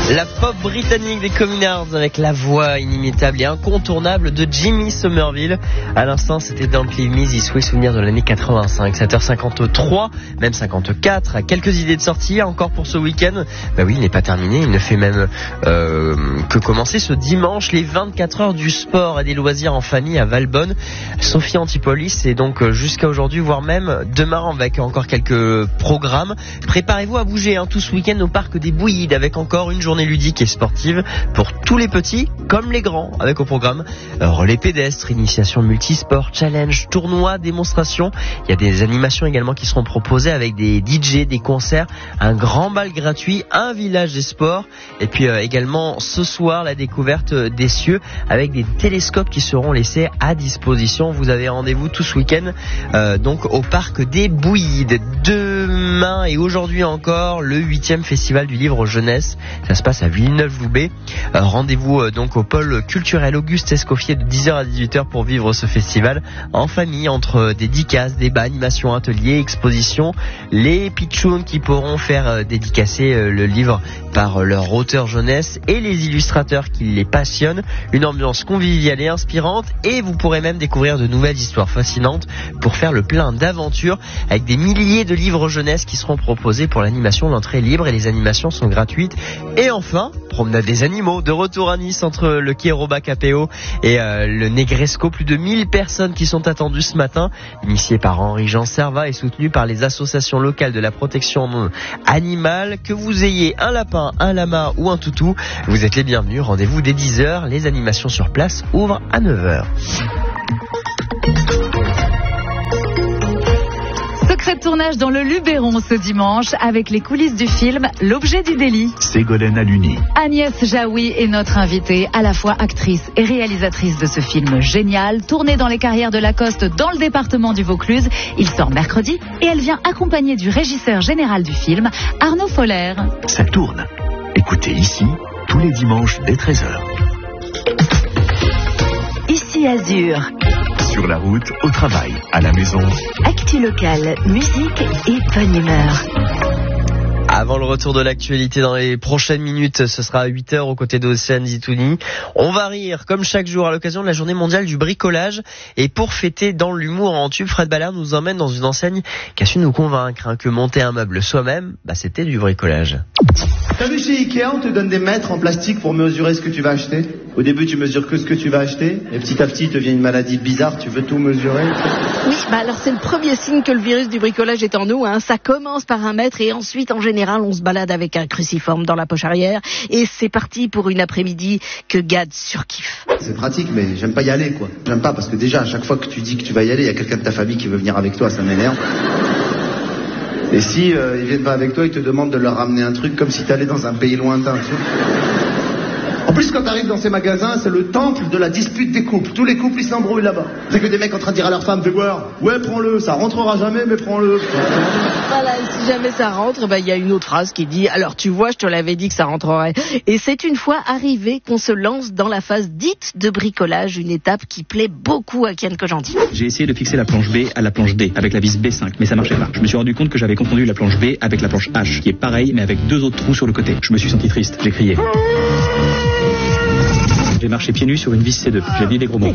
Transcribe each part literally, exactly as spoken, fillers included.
La pop britannique des Communards avec la voix inimitable et incontournable de Jimmy Somerville. À l'instant, c'était Don't Leave Me This Way, souvenir de l'année quatre-vingt-cinq. sept heures cinquante-trois, même cinquante-quatre. Quelques idées de sortie encore pour ce week-end. Bah oui, il n'est pas terminé. Il ne fait même euh, que commencer ce dimanche. Les vingt-quatre heures du sport et des loisirs en famille à Valbonne. Sophie Antipolis est donc jusqu'à aujourd'hui, voire même demain avec encore quelques programmes. Préparez-vous à bouger hein, tout ce week-end au parc des Bouillides avec encore une journée ludique et sportive pour tous les petits comme les grands, avec au programme euh, relais pédestres, initiation multisport, challenge, tournoi, démonstration. Il y a des animations également qui seront proposées avec des D J, des concerts, un grand bal gratuit, un village des sports et puis euh, également ce soir la découverte des cieux avec des télescopes qui seront laissés à disposition. Vous avez rendez-vous tout ce week-end euh, donc au parc des Bouillides. Demain et aujourd'hui encore le huitième festival du livre jeunesse. Ça se passe à Villeneuve-Loubet. Euh, rendez-vous euh, donc au pôle culturel Auguste Escoffier de dix heures à dix-huit heures pour vivre ce festival en famille entre euh, dédicaces, débats, animations, ateliers, expositions. Les pitchouns qui pourront faire euh, dédicacer euh, le livre par euh, leur auteur jeunesse et les illustrateurs qui les passionnent. Une ambiance conviviale et inspirante et vous pourrez même découvrir de nouvelles histoires fascinantes pour faire le plein d'aventures avec des milliers de livres jeunesse qui seront proposés pour l'animation. L'entrée est libre et les animations sont gratuites. Et enfin, promenade des animaux, de retour à Nice entre le quai Robac-Capéo et euh, le Negresco. Plus de mille personnes qui sont attendues ce matin, initiées par Henri-Jean Servat et soutenues par les associations locales de la protection animale. Que vous ayez un lapin, un lama ou un toutou, vous êtes les bienvenus. Rendez-vous dès dix heures. Les animations sur place ouvrent à neuf heures. Secret de tournage dans le Luberon ce dimanche avec les coulisses du film L'objet du délit. Ségolène Aluni. Agnès Jaoui est notre invitée, à la fois actrice et réalisatrice de ce film génial, tourné dans les carrières de Lacoste dans le département du Vaucluse. Il sort mercredi et elle vient accompagnée du régisseur général du film, Arnaud Foller. Ça tourne. Écoutez ici, tous les dimanches dès treize heures. Ici Azur. Sur la route, au travail, à la maison. Actu locale, musique et bonne humeur. Avant le retour de l'actualité dans les prochaines minutes, ce sera à huit heures aux côtés d'Océane Zitouni. On va rire comme chaque jour à l'occasion de la journée mondiale du bricolage. Et pour fêter dans l'humour en tube, Fred Ballard nous emmène dans une enseigne qui a su nous convaincre hein, que monter un meuble soi-même, bah, c'était du bricolage. T'as vu chez Ikea, on te donne des mètres en plastique pour mesurer ce que tu vas acheter. Au début, tu mesures que ce que tu vas acheter. Et petit à petit, il te vient une maladie bizarre, tu veux tout mesurer. Oui, bah alors c'est le premier signe que le virus du bricolage est en nous. Hein. Ça commence par un mètre et ensuite, en général, on se balade avec un cruciforme dans la poche arrière. Et c'est parti pour une après-midi que Gad surkiffe. C'est pratique, mais j'aime pas y aller, quoi. J'aime pas parce que déjà, à chaque fois que tu dis que tu vas y aller, il y a quelqu'un de ta famille qui veut venir avec toi, ça m'énerve. Et si euh, ils viennent pas avec toi, ils te demandent de leur ramener un truc comme si t'allais dans un pays lointain. Tu vois. En plus, quand t'arrives dans ces magasins, c'est le temple de la dispute des couples. Tous les couples, ils s'embrouillent là-bas. C'est que des mecs en train de dire à leur femme, fais boire. Ouais, prends-le, ça rentrera jamais, mais prends-le. Voilà, et si jamais ça rentre, bah, il y a une autre phrase qui dit, alors tu vois, je te l'avais dit que ça rentrerait. Et c'est une fois arrivé qu'on se lance dans la phase dite de bricolage, une étape qui plaît beaucoup à Kian Kojandi. J'ai essayé de fixer la planche B à la planche D avec la vis B cinq, mais ça marchait pas. Je me suis rendu compte que j'avais confondu la planche B avec la planche H, qui est pareil, mais avec deux autres trous sur le côté. Je me suis senti triste, j'ai crié. J'ai marché pieds nus sur une vis C deux. J'ai dit des gros mots.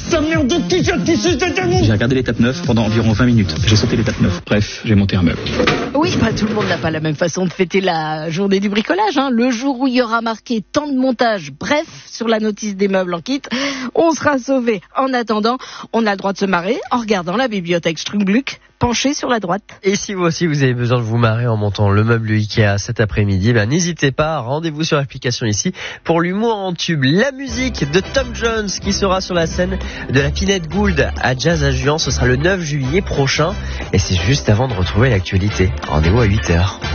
J'ai regardé l'étape neuf pendant environ vingt minutes. J'ai sauté l'étape neuf. Bref, j'ai monté un meuble. Oui, bah, tout le monde n'a pas la même façon de fêter la journée du bricolage. Hein. Le jour où il y aura marqué temps de montage, bref, sur la notice des meubles en kit, on sera sauvé. En attendant, on a le droit de se marrer en regardant la bibliothèque Strungbluck penché sur la droite. Et si vous aussi vous avez besoin de vous marrer en montant le meuble Ikea cet après-midi, ben n'hésitez pas, rendez-vous sur l'application ici pour l'humour en tube. La musique de Tom Jones qui sera sur la scène de la Pinette Gould à Jazz à Juan, ce sera le neuf juillet prochain et c'est juste avant de retrouver l'actualité. Rendez-vous à huit heures.